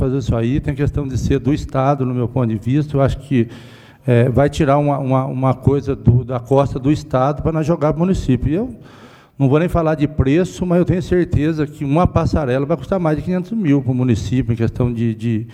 fazer isso aí, tem questão de ser do Estado, no meu ponto de vista. Eu acho que vai tirar uma coisa da costa do Estado para nós jogar para o município. E eu não vou nem falar de preço, mas eu tenho certeza que uma passarela vai custar mais de 500 mil para o município, em questão de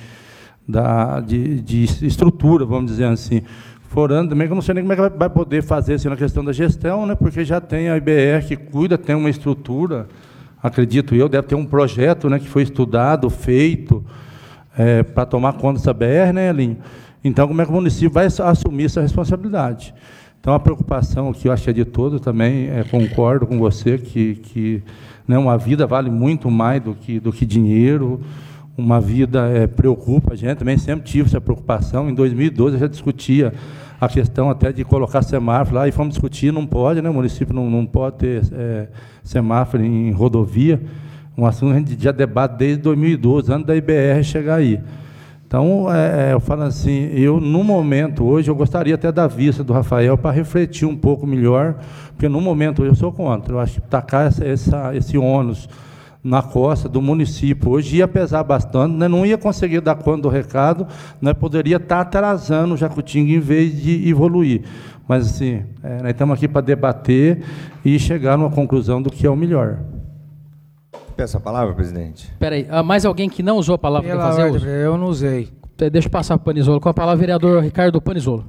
estrutura, vamos dizer assim. Forando também, que eu não sei nem como é que vai poder fazer assim, na questão da gestão, né, porque já tem a IBR que cuida, tem uma estrutura, acredito eu, deve ter um projeto, né, que foi estudado, feito, para tomar conta dessa BR, né, Elinho? Então, como é que o município vai assumir essa responsabilidade? Então, a preocupação que eu acho que é de todos também, concordo com você, que né, uma vida vale muito mais do que dinheiro. Uma vida preocupa a gente, também sempre tive essa preocupação. Em 2012, eu já discutia a questão até de colocar semáforo lá, e fomos discutir, não pode, né? O município não pode ter semáforo em rodovia. Um assunto que a gente já debate desde 2012, antes da IBR chegar aí. Então, eu falo assim, no momento, hoje, eu gostaria até da vista do Rafael para refletir um pouco melhor, porque, no momento, hoje, eu sou contra. Eu acho que tacar esse ônus na costa do município hoje ia pesar bastante, né? Não ia conseguir dar conta do recado, né? Poderia estar atrasando o Jacutinga em vez de evoluir. Mas, assim, nós estamos aqui para debater e chegar numa conclusão do que é o melhor. Peço a palavra, presidente. Espera aí, mais alguém que não usou a palavra para fazer uso? Eu não usei. Deixa eu passar para o Panizzolo. Com a palavra, vereador Ricardo Panizzolo.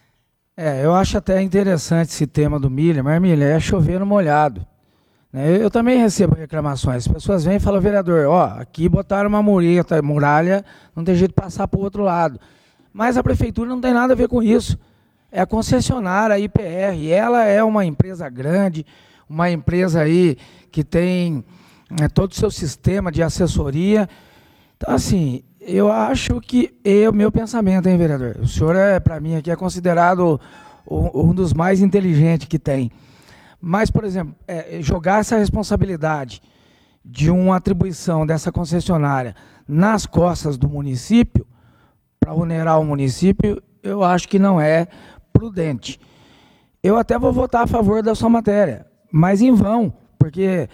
Eu acho até interessante esse tema do Miller, mas, Miller, é chover no molhado. Eu também recebo reclamações. As pessoas vêm e falam, vereador, aqui botaram uma muralha, não tem jeito de passar para o outro lado. Mas a prefeitura não tem nada a ver com isso. É a concessionária, a IPR, ela é uma empresa grande, uma empresa aí que tem todo o seu sistema de assessoria. Então, assim, eu acho que meu pensamento, hein, vereador? O senhor, para mim, aqui é considerado um dos mais inteligentes que tem. Mas, por exemplo, jogar essa responsabilidade de uma atribuição dessa concessionária nas costas do município, para onerar o município, eu acho que não é prudente. Eu até vou votar a favor da sua matéria, mas em vão, porque...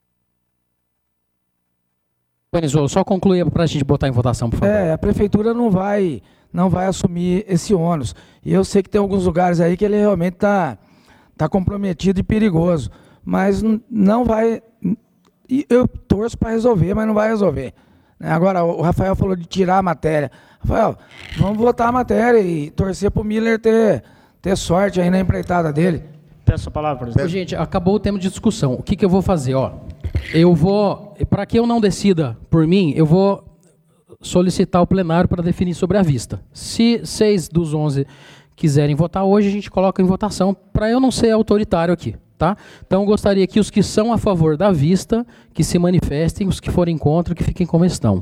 Panizzolo, só concluir para a gente botar em votação, por favor. A prefeitura não vai assumir esse ônus. E eu sei que tem alguns lugares aí que ele realmente está comprometido e perigoso, mas não vai... Eu torço para resolver, mas não vai resolver. Agora, o Rafael falou de tirar a matéria. Rafael, vamos votar a matéria e torcer para o Miller ter sorte aí na empreitada dele. Peço a palavra, presidente. Gente, acabou o tema de discussão. O que eu vou fazer? Para que eu não decida por mim, eu vou solicitar o plenário para definir sobre a vista. Se 6 dos 11 quiserem votar hoje, a gente coloca em votação, para eu não ser autoritário aqui, tá? Então, eu gostaria que os que são a favor da vista, que se manifestem, os que forem contra, que fiquem como estão.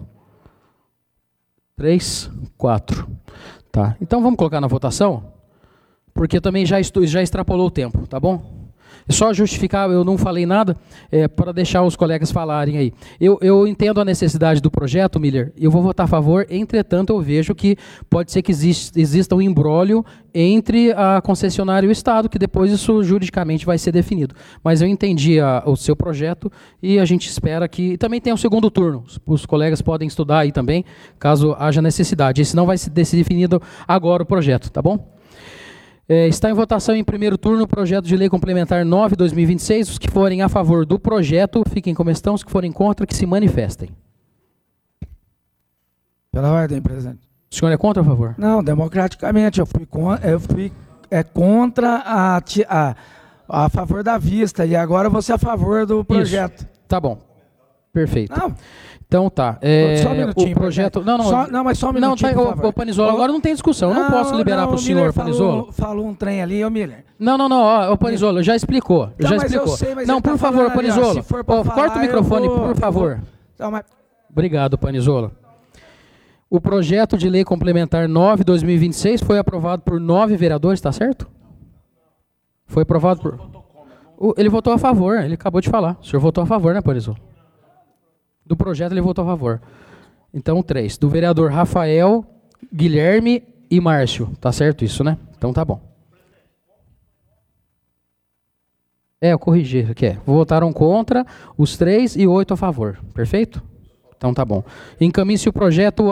3, 4. Tá. Então, vamos colocar na votação? Porque também já extrapolou o tempo, tá bom? É só justificar, eu não falei nada, para deixar os colegas falarem aí. Eu entendo a necessidade do projeto, Miller, eu vou votar a favor, entretanto eu vejo que pode ser que exista um imbróglio entre a concessionária e o Estado, que depois isso juridicamente vai ser definido. Mas eu entendi o seu projeto e a gente espera que... Também tem um segundo turno, os colegas podem estudar aí também, caso haja necessidade. Esse não vai ser definido agora o projeto, tá bom? Está em votação em primeiro turno o projeto de lei complementar 9/2026. Os que forem a favor do projeto, fiquem como estão. Os que forem contra, que se manifestem. Pela ordem, presidente. O senhor é contra ou a favor? Não, democraticamente. Eu fui contra a favor da vista e agora eu vou ser a favor do projeto. Isso. Tá bom. Perfeito. Não. Então tá. Só um minutinho. O projeto... Mas só um minutinho, por favor. Panizzolo, agora não tem discussão. Eu não posso liberar para o senhor, Panizzolo. Falou um trem ali, Miller. Não. O Panizzolo, já explicou. Eu sei, mas não, por favor, Panizzolo. Corta o microfone, por favor. Obrigado, Panizzolo. O projeto de lei complementar 9/2026 foi aprovado por 9 vereadores, tá certo? Foi aprovado por... Ele votou a favor, ele acabou de falar. O senhor votou a favor, né, Panizzolo? Do projeto ele votou a favor. Então, 3. Do vereador Rafael, Guilherme e Márcio. Tá certo isso, né? Então tá bom. Eu corrigi aqui. Votaram contra os 3 e 8 a favor. Perfeito? Então tá bom. Encaminhe-se o projeto